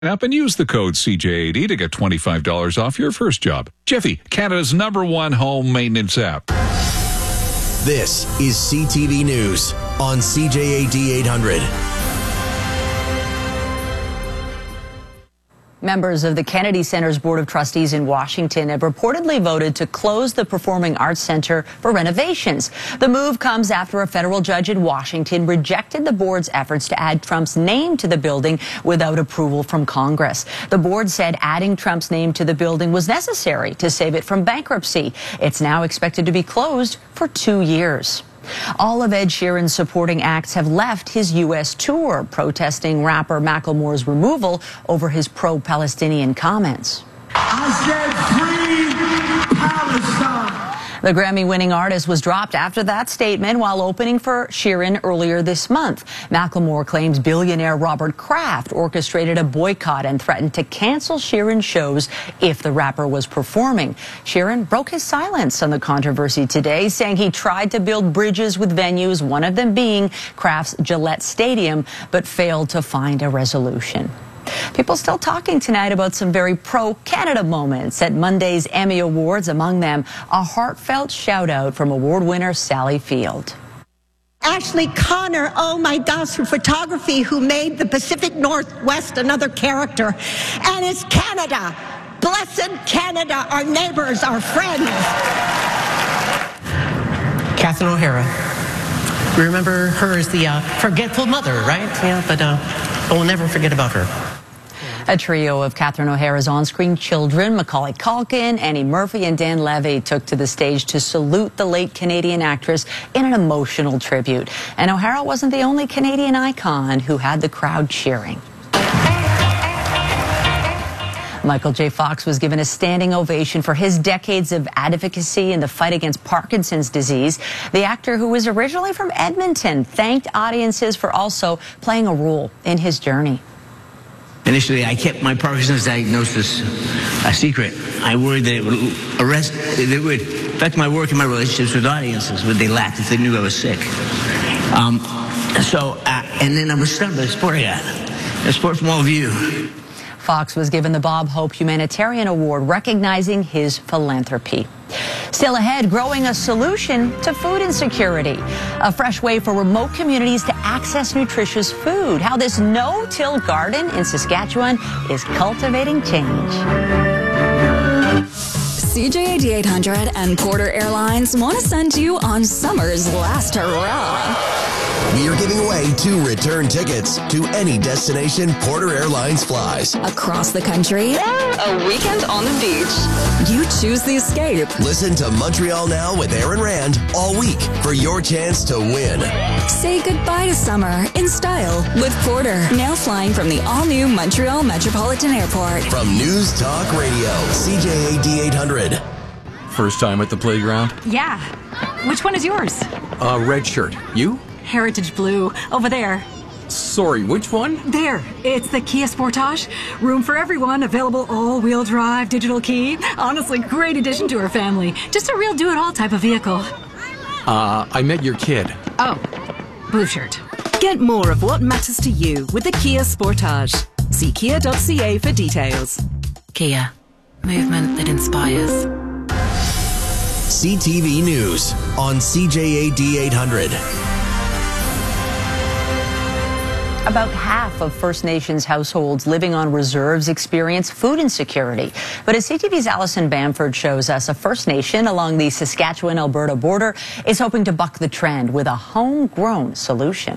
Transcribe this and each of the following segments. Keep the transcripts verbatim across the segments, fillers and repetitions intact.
Up and use the code C J A D to get twenty-five dollars off your first job. Jiffy, Canada's number one home maintenance app. This is C T V News on C J A D eight hundred. Members of the Kennedy Center's Board of Trustees in Washington have reportedly voted to close the Performing Arts Center for renovations. The move comes after a federal judge in Washington rejected the board's efforts to add Trump's name to the building without approval from Congress. The board said adding Trump's name to the building was necessary to save it from bankruptcy. It's now expected to be closed for two years. All of Ed Sheeran's supporting acts have left his U S tour, protesting rapper Macklemore's removal over his pro-Palestinian comments. I said free Palestine. The Grammy-winning artist was dropped after that statement while opening for Sheeran earlier this month. Macklemore claims billionaire Robert Kraft orchestrated a boycott and threatened to cancel Sheeran's shows if the rapper was performing. Sheeran broke his silence on the controversy today, saying he tried to build bridges with venues, one of them being Kraft's Gillette Stadium, but failed to find a resolution. People still talking tonight about some very pro-Canada moments at Monday's Emmy Awards, among them a heartfelt shout-out from award winner Sally Field. Ashley Connor, oh my gosh, for photography, who made the Pacific Northwest another character. And it's Canada. Blessed Canada, our neighbors, our friends. Catherine O'Hara. We remember her as the uh, forgetful mother, right? Yeah, but uh, we'll never forget about her. A trio of Catherine O'Hara's on-screen children, Macaulay Culkin, Annie Murphy, and Dan Levy, took to the stage to salute the late Canadian actress in an emotional tribute. And O'Hara wasn't the only Canadian icon who had the crowd cheering. Michael J. Fox was given a standing ovation for his decades of advocacy in the fight against Parkinson's disease. The actor, who was originally from Edmonton, thanked audiences for also playing a role in his journey. Initially, I kept my Parkinson's diagnosis a secret. I worried that it would arrest, it would affect my work and my relationships with audiences. Would they laugh if they knew I was sick? Um, so, uh, and then I was stunned by the support I got. The support from all of you. Fox was given the Bob Hope Humanitarian Award, recognizing his philanthropy. Still ahead, growing a solution to food insecurity. A fresh way for remote communities to access nutritious food. How this no-till garden in Saskatchewan is cultivating change. C J A D eight hundred and Porter Airlines want to send you on summer's last hurrah. We are giving away two return tickets to any destination Porter Airlines flies. Across the country, a weekend on the beach. You choose the escape. Listen to Montreal Now with Aaron Rand all week for your chance to win. Say goodbye to summer in style with Porter. Now flying from the all-new Montreal Metropolitan Airport. From News Talk Radio, C J A D eight hundred. First time at the playground? Yeah. Which one is yours? Uh, red shirt. You? Heritage Blue. Over there. Sorry, which one? There. It's the Kia Sportage. Room for everyone. Available all-wheel drive, digital key. Honestly, great addition to our family. Just a real do-it-all type of vehicle. Uh, I met your kid. Oh. Blue shirt. Get more of what matters to you with the Kia Sportage. See kia dot c a for details. Kia. Movement that inspires. C T V News on C J A D eight hundred. About half of First Nations households living on reserves experience food insecurity. But as C T V's Alison Bamford shows us, a First Nation along the Saskatchewan-Alberta border is hoping to buck the trend with a homegrown solution.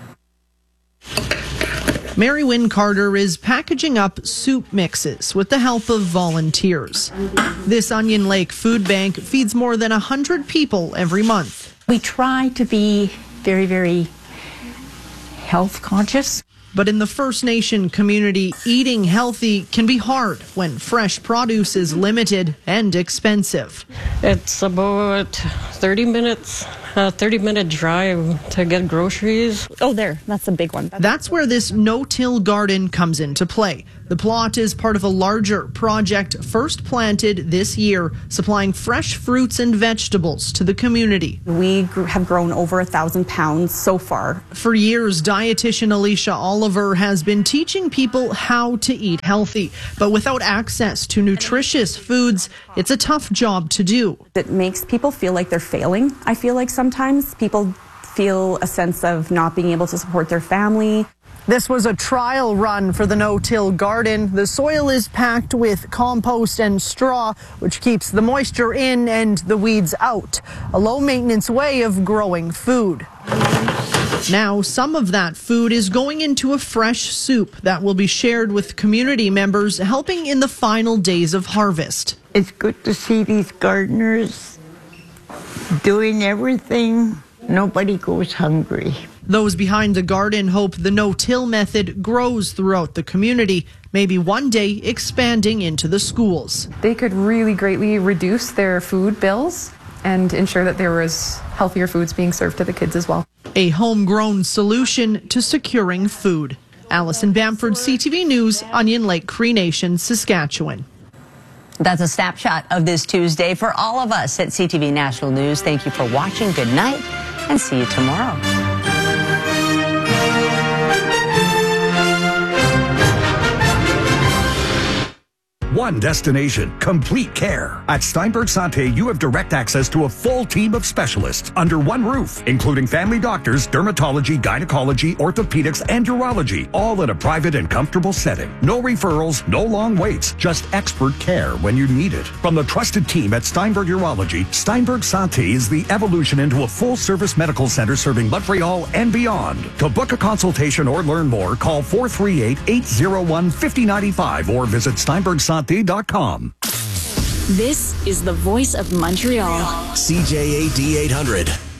Mary Wynn Carter is packaging up soup mixes with the help of volunteers. This Onion Lake food bank feeds more than one hundred people every month. We try to be very, very health conscious. But in the First Nation community, eating healthy can be hard when fresh produce is limited and expensive. It's about thirty minutes, a thirty minute drive to get groceries. Oh, there, that's a big one. That's where this no-till garden comes into play. The plot is part of a larger project first planted this year, supplying fresh fruits and vegetables to the community. We have grown over a thousand pounds so far. For years, dietitian Alicia Oliver has been teaching people how to eat healthy, but without access to nutritious foods, it's a tough job to do. It makes people feel like they're failing. I feel like sometimes people feel a sense of not being able to support their family. This was a trial run for the no-till garden. The soil is packed with compost and straw, which keeps the moisture in and the weeds out. A low-maintenance way of growing food. Now, some of that food is going into a fresh soup that will be shared with community members, helping in the final days of harvest. It's good to see these gardeners doing everything. Nobody goes hungry. Those behind the garden hope the no-till method grows throughout the community, maybe one day expanding into the schools. They could really greatly reduce their food bills and ensure that there was healthier foods being served to the kids as well. A homegrown solution to securing food. Allison Bamford, C T V News, Onion Lake, Cree Nation, Saskatchewan. That's a snapshot of this Tuesday for all of us at C T V National News. Thank you for watching. Good night and see you tomorrow. One destination, complete care. At Steinberg Santé, you have direct access to a full team of specialists under one roof, including family doctors, dermatology, gynecology, orthopedics, and urology, all in a private and comfortable setting. No referrals, no long waits, just expert care when you need it. From the trusted team at Steinberg Urology, Steinberg Santé is the evolution into a full-service medical center serving Montreal and beyond. To book a consultation or learn more, call four three eight, eight zero one, five zero nine five or visit steinberg santé dot com. This is the voice of Montreal. C J A D eight hundred.